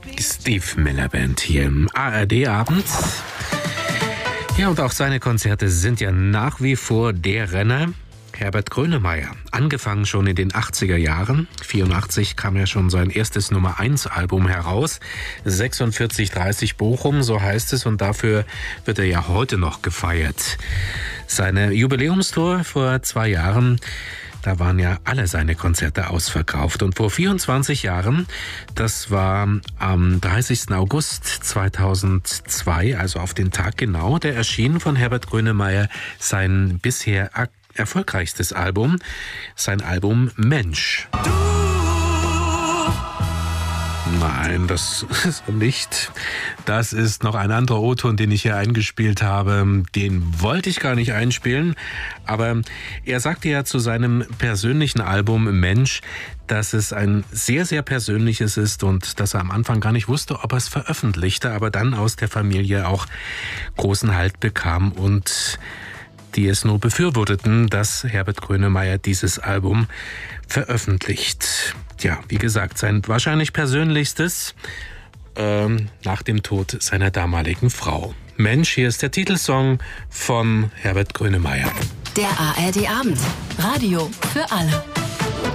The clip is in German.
Steve Miller Band hier im ARD-Abend. Ja, und auch seine Konzerte sind ja nach wie vor der Renner. Herbert Grönemeyer, angefangen schon in den 80er Jahren. 84 kam ja schon sein erstes Nummer-1-Album heraus. 4630 Bochum, so heißt es, und dafür wird er ja heute noch gefeiert. Seine Jubiläumstour vor 2 Jahren, da waren ja alle seine Konzerte ausverkauft. Und vor 24 Jahren, das war am 30. August 2002, also auf den Tag genau, da erschien von Herbert Grönemeyer sein bisher erfolgreichstes Album, sein Album Mensch. Nein, das ist nicht. Das ist noch ein anderer O-Ton, den ich hier eingespielt habe. Den wollte ich gar nicht einspielen. Aber er sagte ja zu seinem persönlichen Album Mensch, dass es ein sehr, sehr persönliches ist und dass er am Anfang gar nicht wusste, ob er es veröffentlichte, aber dann aus der Familie auch großen Halt bekam und die es nur befürworteten, dass Herbert Grönemeyer dieses Album veröffentlicht. Ja, wie gesagt, sein wahrscheinlich persönlichstes nach dem Tod seiner damaligen Frau. Mensch, hier ist der Titelsong von Herbert Grönemeyer. Der ARD-Abend. Radio für alle.